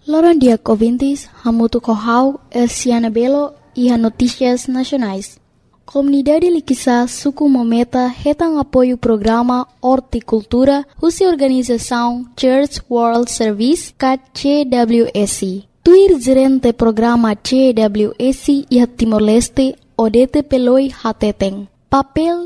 Loron dia ouvintes, hamutu kohau, Elsiana Belo e a Notícias Nacionais. Comunidade Liquiçá suku mometa retang apoio programa Horticultura, husi organização Church World Service, CWSC. Tuir gerente programa CWSC e Timor-Leste, Odete Peloi Hateteng. Papel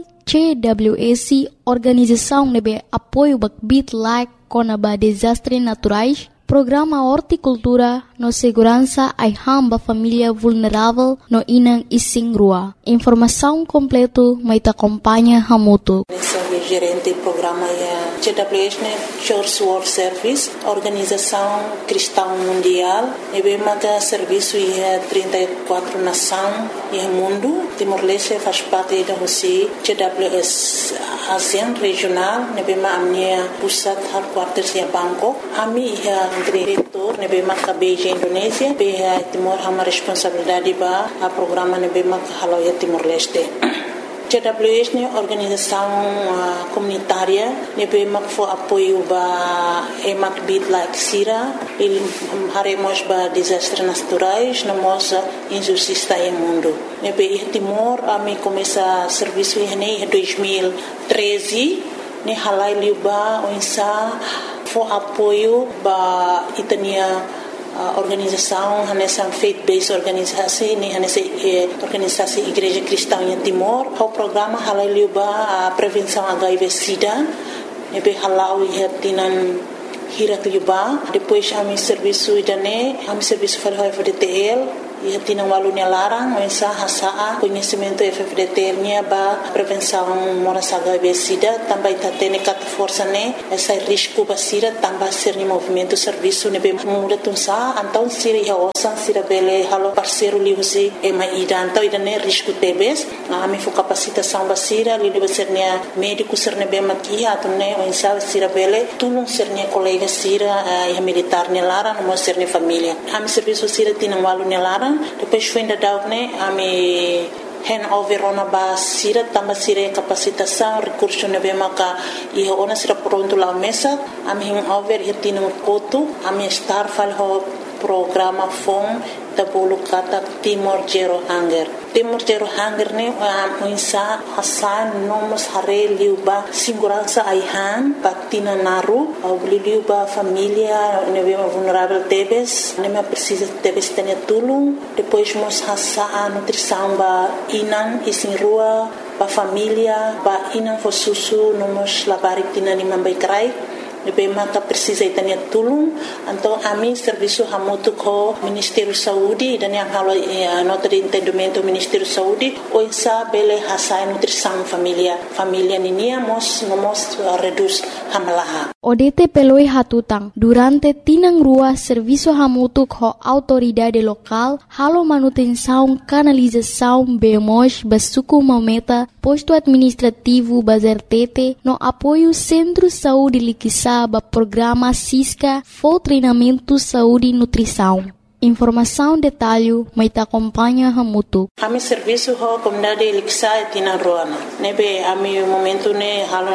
CWSC, organização nebe apoio bakbit like konaba desastres naturais, programa Horticultura no segurança ai hamba família vulnerável no inang ising rua. Informação completo mai ta acompanha hamutu. Gerente do programa CWS, Church World Service, Organização Cristã Mundial, e bem maga serviço e 34 nações e mundo. Timor-Leste faz parte da Rússia, CWS ASEAN regional, e bem maga minha pusat headquarters em Bangkok. Ami é diretor, e bem maga Beijing Indonésia, bem Timor hama responsabilidade ba a programa e bem maga halo Timor-Leste. CWS é organização comunitária, nebe mak fo apoio ba emak bit like sira, il haremos ba desastres naturais, namos injustiça em mundo. Nebe Timor ami começa serviço em 2013, ne halai liuba oinsa fo apoio ba itania organização nessa faith-based organisasi ni nessa organisasi Igreja Cristã em Timor. O programa halaliuba a prevenção HIV/SIDA, nebe halau ia tinan hirak liuba. Depois ami serviço idane, ami serviço para o FDTL. Ia tinang walunya larang, mensa hasaa conhecimento FFDTL nya ba prevenção moras HIV/SIDA, também tatene kat força ne essa risco basira também ser ni movimento serviço ne be muda tunsa anton siri ya osan sira bele halo parceiro liusi e mai ida então ida ne risco tebes ami fu capacitação basira li deve ser ne médico ser ne be makia atune mensa sira bele tulung ser ne colega sira e militar ne larang mo ser ne família ami serviço sira tinang walunya larang. Depois foi ainda dar ami handover ona ba sira tamba sira capacitação recurso nebe maka e ona sira pronto lá mesa ami handover hitino kotu ami star fal ho programa fom tabulu kata Timor Zero Hunger. Timor Zero Hunger ne muinsa hasan nomos hare liuba segurança aihan patina naru au liuba família nebe vulnerável tebes nema precisa tebes tenia tulung depois mos hasa nutrição ba inan isin rua ba família ba inan fo susu nomos labarik tina ni mambai krai nebe maka precisa itania tulung então ami serviço hamutu ko Ministério Saúde dan yang halo nota de entendimento Ministério Saúde o isa bele hasai nutrição família ninia mos reduz hamalaha. Odete peloi hatutang durante tinang rua serviço hamutu ko autoridade local halo manutenção canalização bemos basuku mometa posto administrativo bazertete no apoio Centro Saúde Liquiçá ba programa Cisca for treinamento saúde e nutrição. Informação detalhe mai ta acompanha hamutu. Ami serviço ho comunidade Liquiçá tina roana. Nebe ami momento ne halo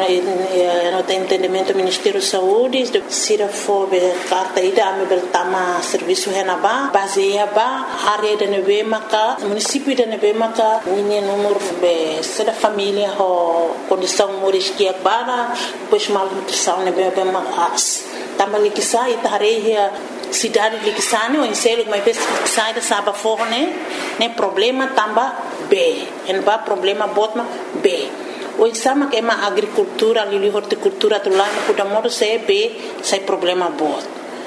no entendimento Ministério Saúde de sira fo be carta ida ami bertama serviço henaba baseia ba área de nebe maka município de nebe maka ini número be seda família ho condição moriskia bara pois mal nutrição nebe be mas tama Liquiçá itareia cidade de Liquiçá o enselo mas sai da saba forne ne problema tamba B en ba problema botma B o exama que é uma agricultura ali horticultura do lá no Kudamoro se B sai problema bot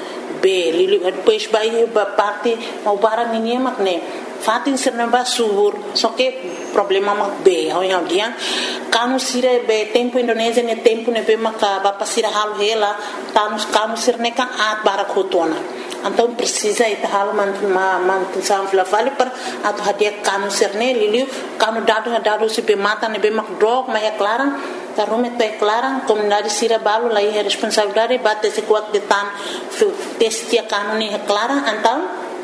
B li depois vai parte o bara ninguém magne fatin serna ba subur só que problema mak B ao yang dia kanu sire be tempo Indonésia ne tempo ne be maka ba pasira hal hela kanu sirne ka at bara khotona então precisa ita hal mantusam flavali per atau hadia kanu sirne liliu kanu dado se be mata ne be mak drog ma clarang tarumet pe clarang comunidade sira balu lai responsabilidade bate se kuat de tan testia kanu ni clarang então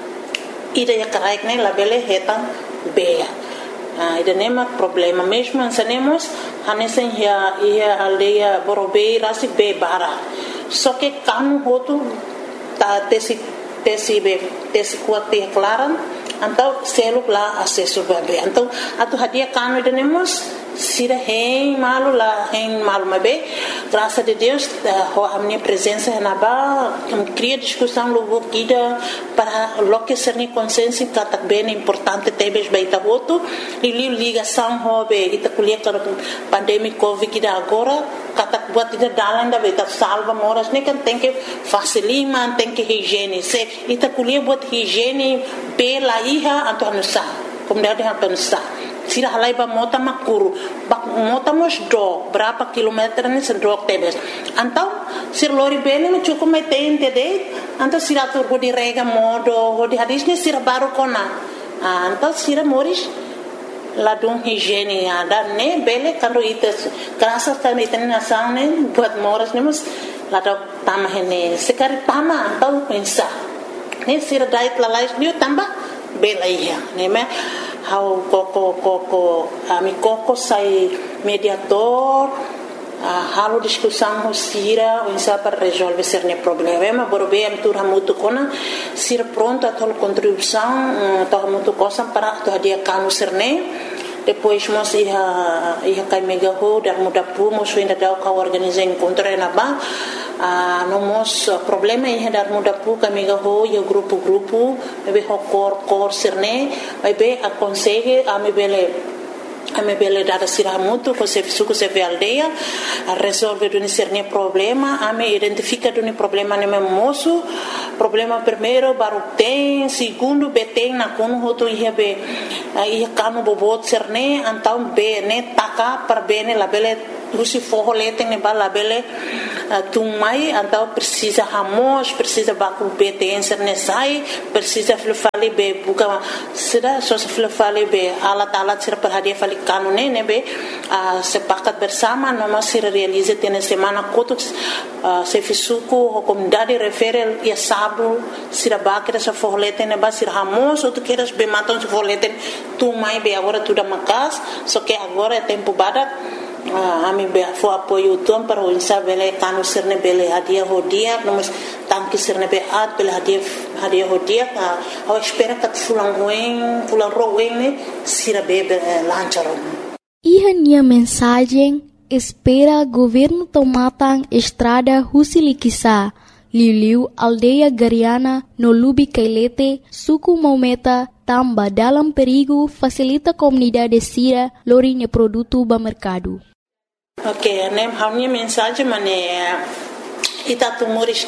ida ya karaik ne labele hetan beya ida nema problema mesmo ansanemos hanesen ya aldeia borobei rasi be bara só que kanu hotu ta tesi tesi kuat te klaran então seluk lá acesso bebe então atu hadia kanu denemos sira hein malu mabe graças a Deus a minha presença na ba cria discussão logo kida para loque ser ni consciência que bem importante tebes baita voto e ligação hobe ita kuliah para pandemia covid kida agora kata buat ida dalan da beta salva moras ne kan tem que facilima tem que higiene se ita kuliah buat higiene pela iha atau nusa kemudian atau nusa sira halai ba mota makuru bak mota mos do berapa kilometer ni sedok tebes antau sir lori bele me cukup me tente de antau sira tur di rega modo di hadisnya sira baru kona antau sira moris ladung higiene ada ne bele kando ites kerasa kan iten nasang ne buat moras ne mus ladok tamah ne sekali tama antau pensa ne sira diet lalais ni tambah bela iya ne me how koko ami koko sai mediator halo discussão sira o insa para resolver cerne problema borbe am tur hamutu kona sira pronto a tol contribuição to hamutu cosa para to dia kanu cerne depois mos ia kai mega ho dar muda pu mos ainda dá ka organizar encontro na ba no mos problema ia dar muda pu ka mega ho yo grupo be ho cor cerne vai be aconselhe a me bele dada sira mutu ko se suku se ve aldeia a resolve duni cerne problema a me identifica duni problema ne moço problema primeiro baru tem segundo beteng na kono hoto ia be ia kanu bobot cerne antau be ne taka per bene la bele rusi forro leteng ne bala bele tumai antau precisa hamos precisa baku beteng cerne sai precisa flufali be buka sida so flufali be alat sira perhadia fali kanune ne be sepakat bersama noma sira realize tene semana kotuk se fisuku comunidade referel ia sabu sira bakira sa forlete ne ba sira hamos ou tu queres be maton se forlete tu mai be agora tu da makas so que agora é tempo badat ami be fo apoio tom para o insa bele kanu sirne bele hadia hodia nomos tanki sirne be at bele hadia hodia a espera que fulan roen ne sira be lancharon Ihania mensagem espera governo tomatan estrada Husilikisa Liu aldeia Gariana no Lubi Kailete suku Maumeta tamba dalam perigo facilita comunidade sira lorinha produto ba mercado. Ok, nem a minha mensagem é itatu moris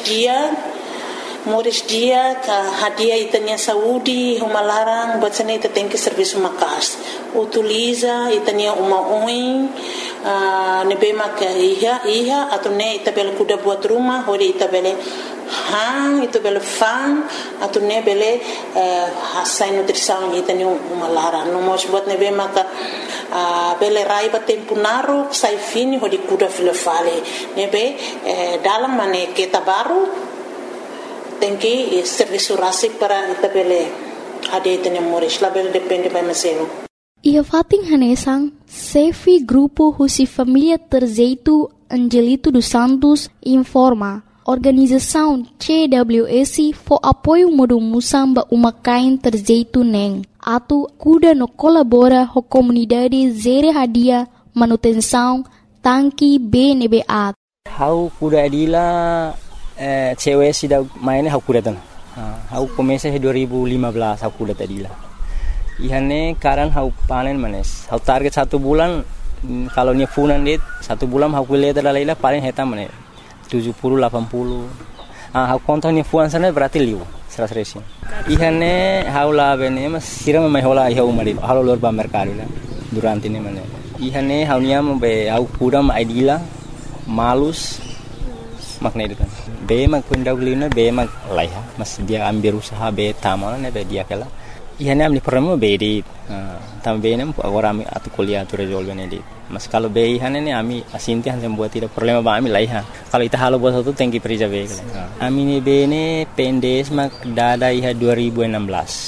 dia ka hadia itanya saúde uma larang batsane ita tem que serviço makas utiliza itanya uma oin nebema ka iha atune ita bel kuda buat rumah hori ita bele ita bele fan atune bele hasai nutrição itanya uma larang no mos buat nebema ka bele raiba tempo naro sai fini hori kuda filofale nebe dalam mane kita baru tem que serviço rásico para itabele ade tene moris label depende by mesero ia fating hanesang Sefi grupo Husi Família Terzeito Angelito dos Santos informa organização CWS for apoio modo musamba umakain Terzeito neng atu kuda no colabora ho comunidade zere hadia manutenção tanki BNBA how kuda adila cewek sudah mainnya aku datang. Aku komesa 2015 aku datang tadi lah. Ihane karan aku panen manes. Aku target 1 bulan kalau nya funan dit 1 bulan aku lihat dalam lah paling heta manes 70 80. Aku kontaknya fuan sana berarti liu 100. Ihane aku lah bene mas siram mai hola iha umari. Halo lor ba mercado lah durante ini manes. Ihane aku nya be aku kuram idila malus makna itu kan be mak kundau lina be mak laiha mas dia ambil usaha be tamana ne be dia kala ihane amni problema be di tam be ne agora ami atu kuliah tu resolve ne di mas kalau be ihane ne ami asinti han buat tidak problema ba ami laiha kalau ita halo buat satu tengki perija be kala ami ne be ne pendes mak dada iha 2016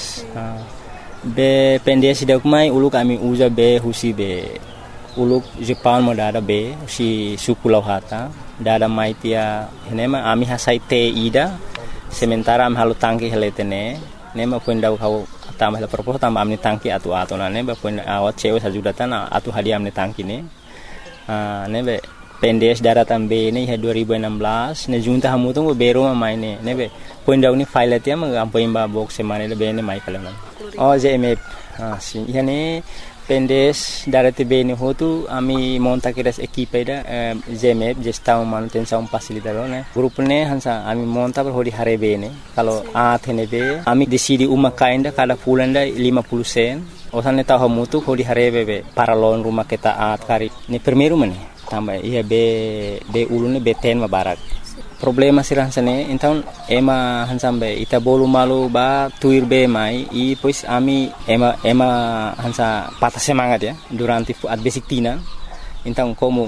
be pendes dak mai uluk ami uza be husi be uluk Jepang mo dada be si suku lauhata dada maitia henema ami hasai te ida sementara am halu tangki heletene ne ma poin dau kau tambah la propos tambah amni tangki atu na ne ba poin awat cewe sajudatan atu hadiah amni tangki ne ne be pendes daratan be ne 2016 ne junta hamu tu bero ma mai ne be poin dau ni file tia ma am poin ba box semane le be ne mai kala JMF si yani pendes darate be ne hotu ami monta kiras equipe da JMF gestão manutenção facilitador ne grupo ne hansa ami monta per hodi hare be ne kalau athene be ami decidi uma kainda kada pulanda 50 sen osan ne tahu hamu tu hodi hare be para lon rumah kita kari ni primeiro mane tambah iya be ulune be ten ma barak problema sirah sane então ema hansambe ita bolu malu ba tuir be mai e pois ami ema hansa patah semangat ya durante at basic tina então como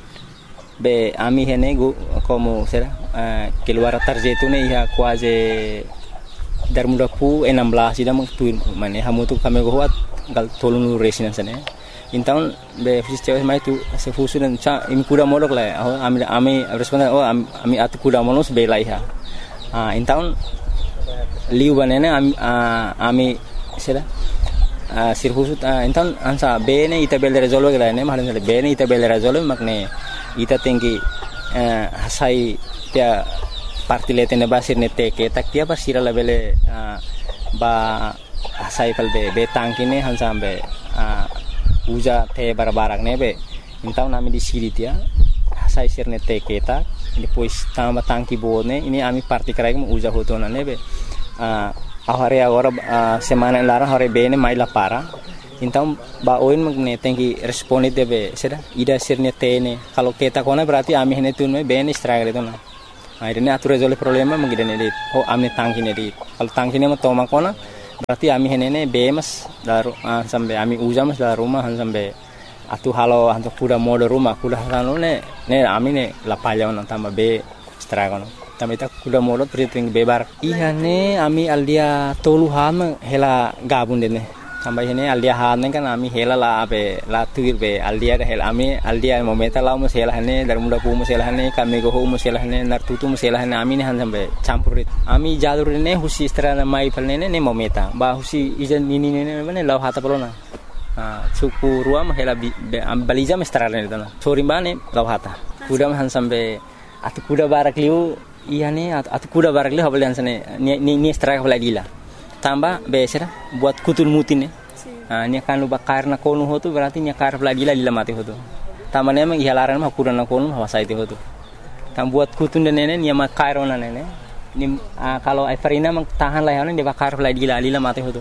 be ami hene como será keluar tarjetu ne ia quase dar muda pu 16 ida mang tuir mane hamu tu kami goat gal tolunu resina sane então be fisios mai tu se fusu dan cha imi kuda modok la ami responden ami atu kuda monos be lai ha então liu banene ami sera sirfusu então ansa be ne ita bel resolve la ne mahan be ne ita bel resolve makne ita tinggi hasai tia partilete ne basir ne teke tak tia basira la bele ba hasai pal be tangki ne hansa be uja te barbarak nebe então nami di siri tia sai sirne te keta depois tamba tangki bone ini ami parti karai mo uja hotona nebe ahare agora semana lara hare bene mai la para então ba oin magne tengi responde debe seda ida sirne tene kalau keta kona berarti ami hene tunme bene struggle itu na akhirnya atu resolve problema mangidane dit ami tangki ne dit kalau tangki ne mo toma kona berarti ami henene bemas daru sampai ami ujamas dari rumah sampai atu halo hantu kuda mode rumah kuda halo ne ami ne lapalya on tambah be stragon tambah ita kuda mode priting bebar ihane ami aldia toluhan hela gabun dene tambah hene aldia han kan ami hela la be la tuir be aldia hela ami aldia momenta la mo hela hane dar muda pu mo hela hane kami go mo hela hane nar tutu mo hela hane ami ne han sampai campurit ami jalur ne husi strana mai palne ne momenta ba husi ijan nini ne mane law hata polona suku ruam hela baliza mestrana ne tana sorimbane law hata kuda han sampai atu kuda barak liu ihane atu kuda barak liu habalian sane ni straka baladila tambah besera buat kutul mutin nya kan lu bakar na konu hotu berarti nya kar lagi lila mati hotu tamane emang ihalaran mah kurang na konu hawasa itu hotu tam buat kutun dan nene nya makar ona nene ni kalau Everina mang tahan layanan dia bakar lagi lila mati hotu.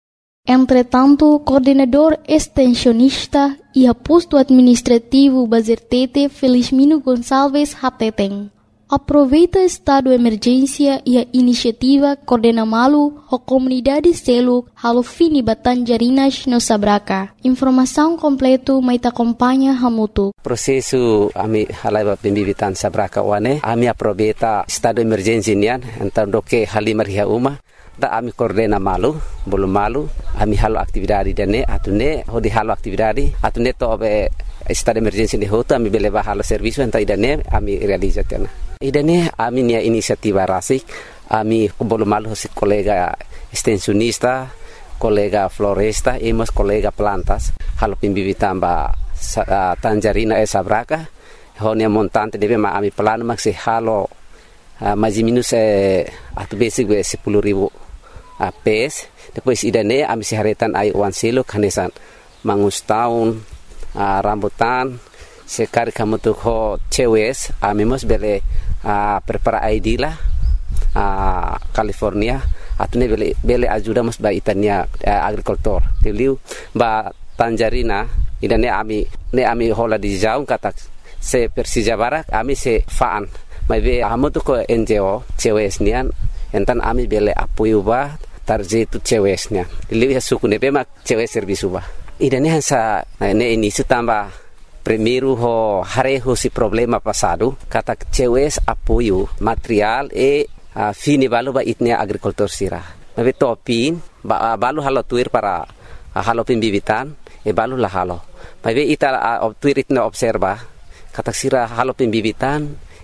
Entretanto, coordenador extensionista e aposto administrativo Bazertete Felizmino Gonçalves Hateteng aproveita estado de emergência e a iniciativa Coordena Malu a comunidade selo halo fini Batanjarinas no Sabraca. Informação completo mai acompanha hamutu. Prosesu ami halai pembibitan Sabraca wane ami aproveita estado de emergência nian então doke halimar hia uma da ami Coordena Malu belum malu ami halo aktividade dene atune hodi halo aktividade atune to be estado de emergência de hoto ami beleva halo serviço então idane ami realizatena. Idane ami nia inisiativa rasik ami belum malu si kolega extensionista kolega floresta emos kolega plantas halo pembibitan ba Tanjarina Sabraca honia montante debe ma ami plano maksi halo mais minus atu basic 10.000 PS depois idane ami siharetan ai wan silo kanesan mangus tahun rambutan sekar kamu tu ho cewes ami mos bele prepara ID lah California atune bele ajuda mos ba itania agricultor teliu ba Tanjarina idane ami hola di jaung kata se Persija Barak ami se faan mai be amu tu ko NGO cewes nian entan ami bele apoio ba tarjetu cewesnya liu ya suku ne be mak cewes servisu ba idane hansa ne ini sutamba primeiro ho hareho si problema passado kata cewes apoio material fini balu ba itnia agricultor sira be topin ba balu halo tuir para halo pembibitan balu la halo be ita tuir itna observa kata sira halo pembibitan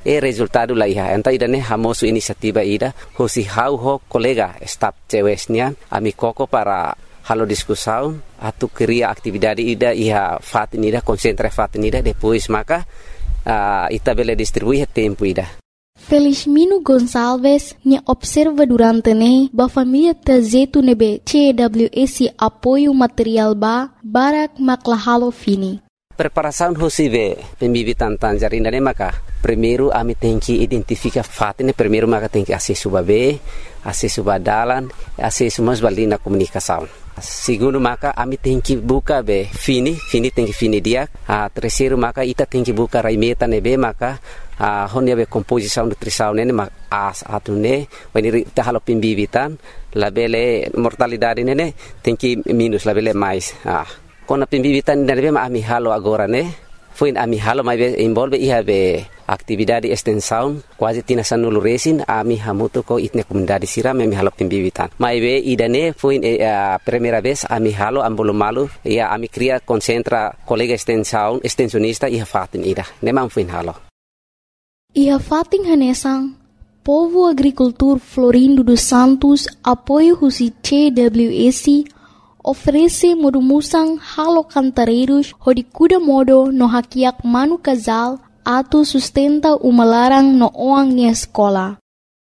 resultado la iha enta ida ne hamosu inisiativa ida hosi hau ho kolega staf cewesnian ami koko para halo discussão atu cria atividade ida iha fatin ida concentra fatin ida depois maka ita bele distribuir tempo ida. Felizmino Gonçalves nya observa durante ne ba família tazetu nebe CWS apoio material barak maklahalo fini. Preparação hosive pembibitan tanjarina ne maka primeiro ami tem que identificar fatin primeiro maka tem que acesso babe acesso badalan acesso mas balina comunicação. Segundo maka ami tem que buka be fini tem que fini dia. Terceiro maka ita tem que buka raimeta nebe maka honia be composição nutrição nene mak atune wani ta halo pembibitan labele mortalidade nene tem que minus labele mais. Kona pembibitan nebe ami halo agora ne foi ami halo mai be envolve iha be atividade extensão quase tina sanulu resin ami hamuto ko itne comunidade siram ami halo pembibitan mai be idane foi primeira vez ami halo ambolomalu ia ami cria concentra colega extensionista iha fatin ida nemam foi halo iha fatin hanesang Povo Agricultor Florindo dos Santos apoio husi CWS oferece modumusang halo cantareiros hodi kuda modo no hakiak manu casal atu sustenta umalarang no oang ni escola.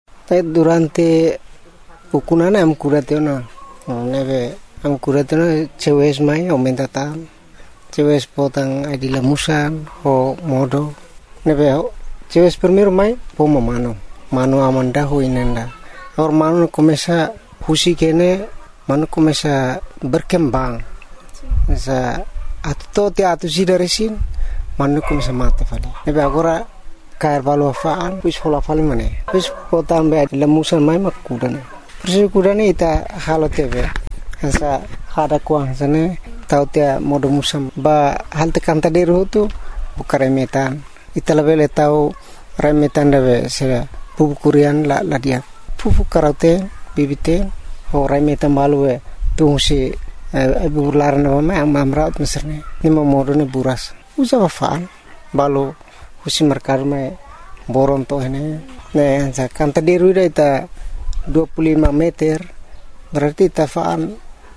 Durante ukunana am kuratena neve am kuratena cewes mai aumenta tan cewes potang adila musan ho modo neve cewes primeiro mai pomo mano amanda ho inenda or mano começa husi kene mano começa berkembang sa atto te atu sidaresin mano começa mate fali nebe agora cair valo afaan pis hola fali mane pis potam be lemusan mai makudane pis kudane ita halo tebe sa hada kuang sane tau te modo musam ba hal te kanta deru tu bukare metan ita lebele tau remetan debe se pupukurian la dia pupu karate bibite Horai metan balu tu si burlaran nama amamraut meserne ni momodo ne buras usa wafaan balu husi merkar me boron to hene ne ansa kanta deru ita 25 meter berarti tafaan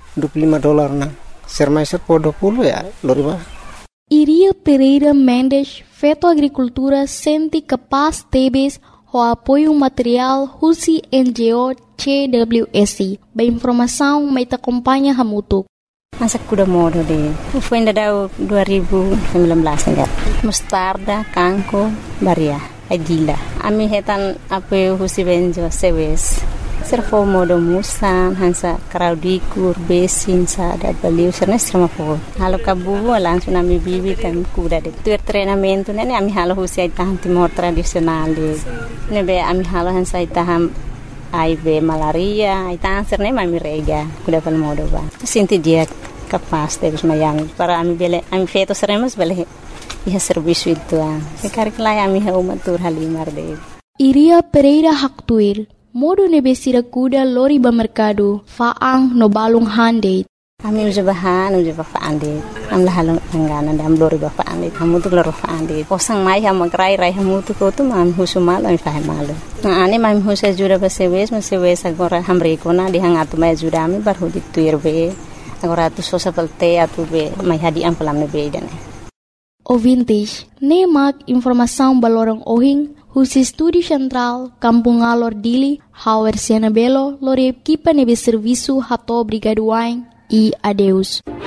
$25 na sermaiser po 20 ya loriba. Iria Pereira Mendes feto agricultura senti capaz tebes o apoio material husi NGO CWS. Ba informação mai ta acompanha hamutuk. Masa kuda modo de. Foi ainda dau 2019 enggak. Mustarda, kangko, baria, adila. Ami hetan apoio husi benjo sewes. Serfo modo musan hansa kraudikur besin sada baliu serna strama fo. Halo kabu langsung ami bibi kan kuda de. Tuer treinamento nene ami halo husi itahan timor tradisional de. Nebe ami halo hansa itaham AIV malaria, itahan serna ami rega kuda pal modo ba. Sinti dia capaz de mayang para ami bele ami feto seremos bele iha serviço itu ah. Sekarang lai ami ha umatur halimar de. Iria Pereira Haktuir modo nebesira kuda lori ba mercado faang no balung hande. Ami uja faande. Am lahalong anggana dam lori ba faande. Hamu tu loro faande. Osang mai ham magrai rai hamu tu ko tu mam husumal ami fahimalo. Na ani mam husa jura ba sewes agora hamre kona di hangatu mai jura ami bar hudi tuirbe. Agora tu sosa pelte atu be mai hadi am pelam nebe dane. Ouvintes, nemak informação balorang ohing Husi Estúdio Central, Kampung Alor Dili, Hauer Siana Belo, Lore Equipa Nebe Serviço Hato Brigaduain e adeus.